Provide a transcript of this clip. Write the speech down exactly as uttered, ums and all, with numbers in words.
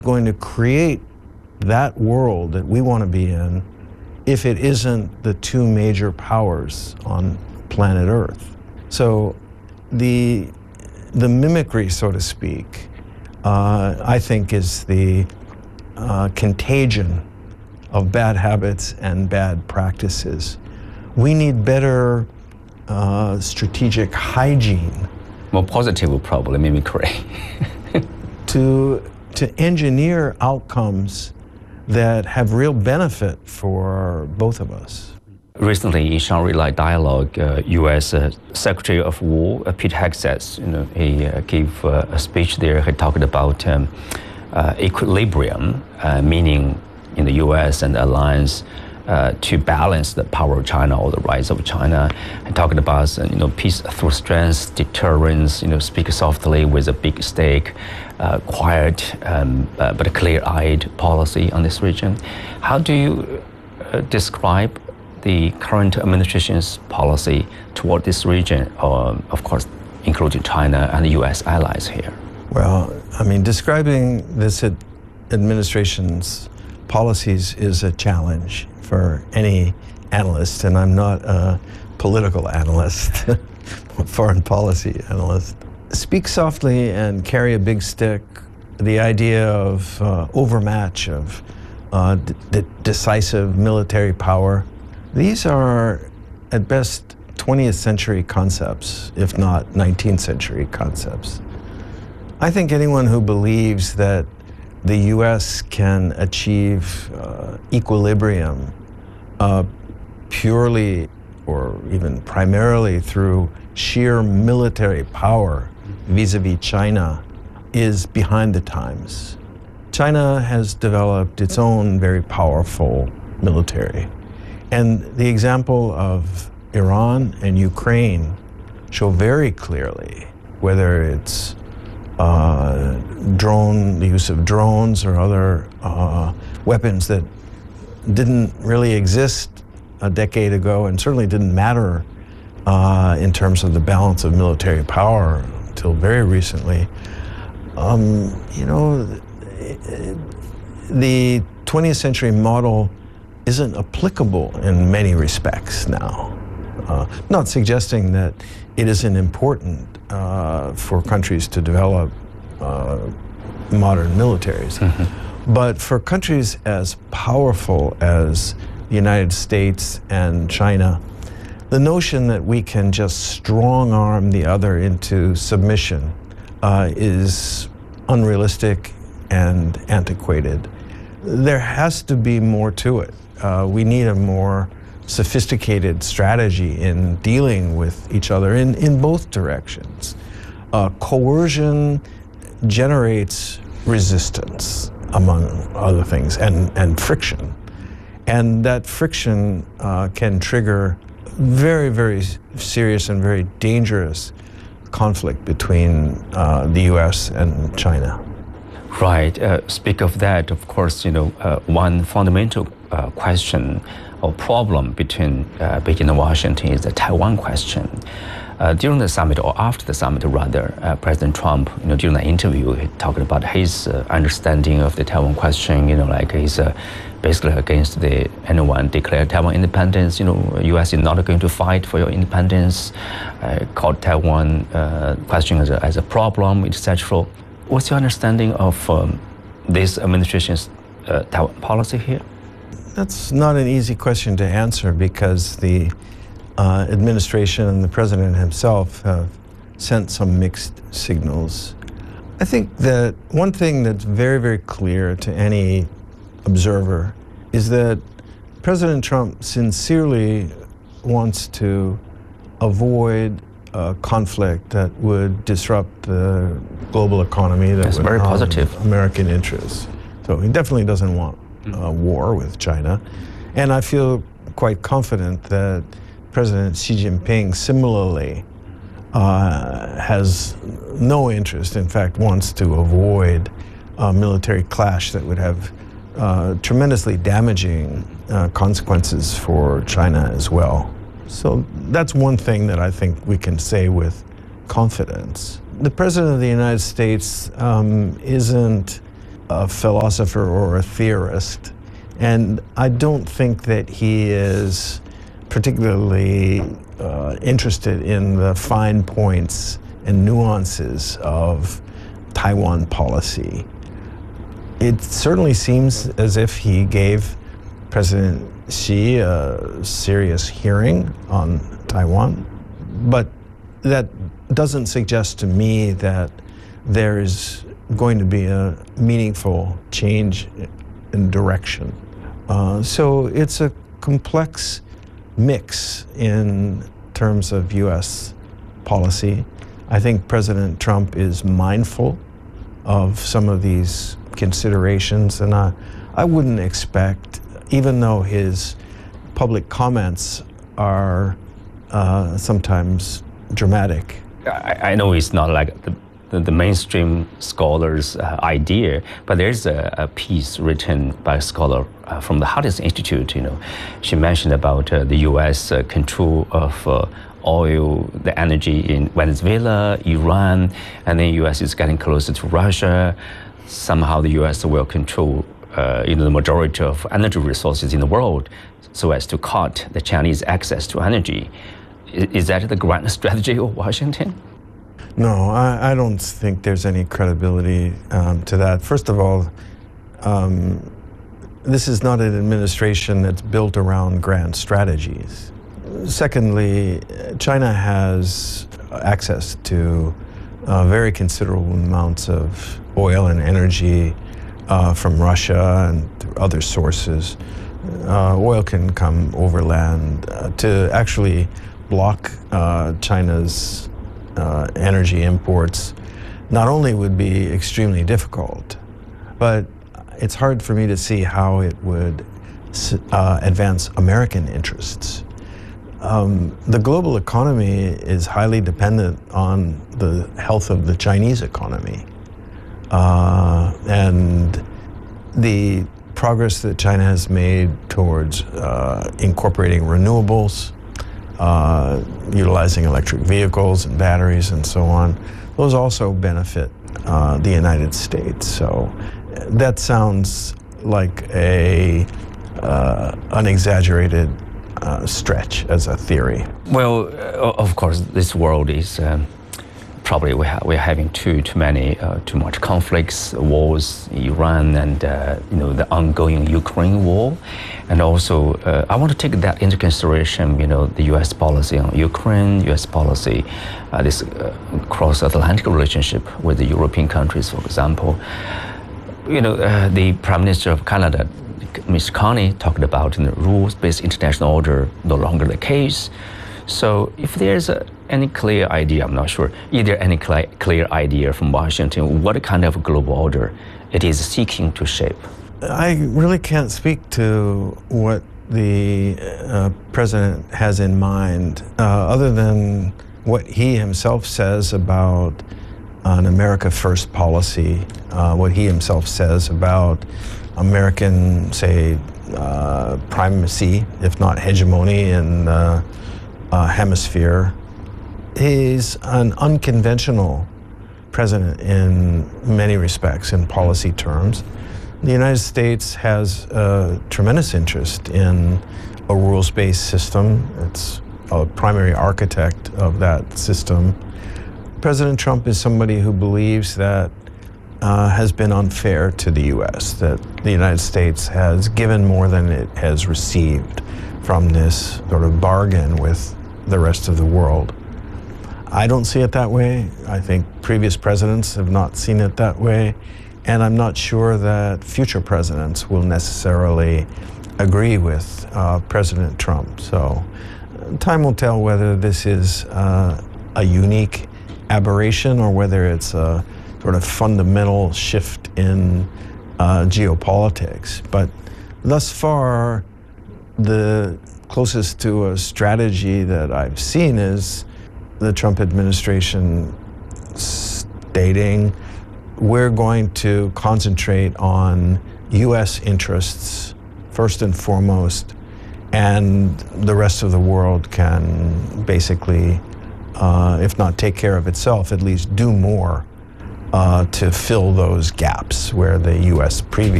going to create that world that we want to be in if it isn't the two major powers on planet Earth. So the, the mimicry, so to speak, uh, I think is the uh, contagion of bad habits and bad practices. We need better uh, strategic hygiene. More positive, probably, mimicry. to, to engineer outcomes that have real benefit for both of us. Recently, in Shangri-La Dialogue, uh, U S Uh, Secretary of War uh, Pete Hegseth, you know, he uh, gave uh, a speech there. He talked about um, uh, equilibrium, uh, meaning in the U S and the alliance uh, to balance the power of China or the rise of China. He talked about uh, you know, peace through strength, deterrence, you know, speak softly with a big stake, uh, quiet um, uh, but a clear-eyed policy on this region. How do you uh, describe the current administration's policy toward this region, uh, of course, including China and the U S allies here? Well, I mean, describing this ad administration's policies is a challenge for any analyst, and I'm not a political analyst, a foreign policy analyst. Speak softly and carry a big stick, the idea of uh, overmatch, of uh, d decisive military power, these are, at best, twentieth century concepts, if not nineteenth century concepts. I think anyone who believes that the U S can achieve uh, equilibrium uh, purely or even primarily through sheer military power vis-a-vis China is behind the times. China has developed its own very powerful military. And the example of Iran and Ukraine show very clearly, whether it's uh, drone, the use of drones or other uh, weapons that didn't really exist a decade ago and certainly didn't matter uh, in terms of the balance of military power until very recently. Um, you know, the twentieth century model isn't applicable in many respects now. Uh, not suggesting that it isn't important uh, for countries to develop uh, modern militaries. Mm-hmm. But for countries as powerful as the United States and China, the notion that we can just strong-arm the other into submission uh, is unrealistic and antiquated. There has to be more to it. Uh, we need a more sophisticated strategy in dealing with each other in, in both directions. Uh, coercion generates resistance, among other things, and, and friction. And that friction uh, can trigger very, very serious and very dangerous conflict between uh, the U S and China. Right. Uh, speak of that, of course, you know, uh, one fundamental uh, question or problem between uh, Beijing and Washington is the Taiwan question. Uh, during the summit, or after the summit rather, uh, President Trump, you know, during the interview, he talked about his uh, understanding of the Taiwan question. You know, like he's uh, basically against the anyone declare Taiwan independence. You know, U S is not going to fight for your independence. Uh, called Taiwan uh, question as a, as a problem, et cetera. What's your understanding of um, this administration's uh, Taiwan policy here? That's not an easy question to answer because the uh, administration and the president himself have sent some mixed signals. I think that one thing that's very, very clear to any observer is that President Trump sincerely wants to avoid a conflict that would disrupt the global economy, that That's would very harm positive. American interests. So he definitely doesn't want a war with China. And I feel quite confident that President Xi Jinping similarly uh, has no interest, in fact wants to avoid a military clash that would have uh, tremendously damaging uh, consequences for China as well. So that's one thing that I think we can say with confidence. The President of the United States um, isn't a philosopher or a theorist, and I don't think that he is particularly uh, interested in the fine points and nuances of Taiwan policy. It certainly seems as if he gave President Xi a serious hearing on Taiwan, but that doesn't suggest to me that there is going to be a meaningful change in direction. Uh, so it's a complex mix in terms of U S policy. I think President Trump is mindful of some of these considerations, and I, I wouldn't expect, even though his public comments are uh, sometimes dramatic. I, I know it's not like the, the, the mainstream scholar's uh, idea, but there's a, a piece written by a scholar uh, from the Hardis Institute. You know, she mentioned about uh, the U S uh, control of uh, oil, the energy in Venezuela, Iran, and then U S is getting closer to Russia. Somehow the U S will control uh, you know, the majority of energy resources in the world so as to cut the Chinese access to energy. Is, is that the grand strategy of Washington? No, I, I don't think there's any credibility um, to that. First of all, um, this is not an administration that's built around grand strategies. Secondly, China has access to uh, very considerable amounts of oil and energy uh, from Russia and through other sources. Uh, oil can come overland. Uh, to actually block uh, China's uh, energy imports not only would be extremely difficult, but it's hard for me to see how it would uh, advance American interests. Um, the global economy is highly dependent on the health of the Chinese economy. Uh, and the progress that China has made towards uh, incorporating renewables, uh, utilizing electric vehicles and batteries and so on, those also benefit uh, the United States. So that sounds like a uh, unexaggerated Uh, stretch as a theory. Well, uh, of course, this world is um, probably we ha- we're having too too many uh, too much conflicts, wars, Iran, and uh, you know the ongoing Ukraine war, and also uh, I want to take that into consideration. You know the U S policy on Ukraine, U S policy, uh, this uh, cross-Atlantic relationship with the European countries, for example. You know uh, the Prime Minister of Canada, Miz Carney, talked about in the rules-based international order no longer the case. So if there's a, any clear idea, I'm not sure, is there any cl- clear idea from Washington what kind of global order it is seeking to shape? I really can't speak to what the uh, president has in mind, uh, other than what he himself says about an America First policy, uh, what he himself says about American, say, uh, primacy, if not hegemony, in the uh, hemisphere. He's an unconventional president in many respects, in policy terms. The United States has a tremendous interest in a rules-based system. It's a primary architect of that system. President Trump is somebody who believes that Uh, has been unfair to the U S, that the United States has given more than it has received from this sort of bargain with the rest of the world. I don't see it that way. I think previous presidents have not seen it that way, and I'm not sure that future presidents will necessarily agree with uh, President Trump. So uh, time will tell whether this is uh, a unique aberration or whether it's a sort of fundamental shift in uh, geopolitics. But thus far, the closest to a strategy that I've seen is the Trump administration stating we're going to concentrate on U S interests first and foremost, and the rest of the world can basically, uh, if not take care of itself, at least do more uh, to fill those gaps where the U S previously